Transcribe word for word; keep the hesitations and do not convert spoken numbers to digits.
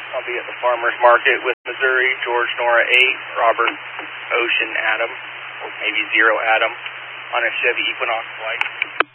I'll be at the farmer's market with Missouri, George Nora eight, Robert Ocean Adam, maybe Zero Adam, on a Chevy Equinox flight.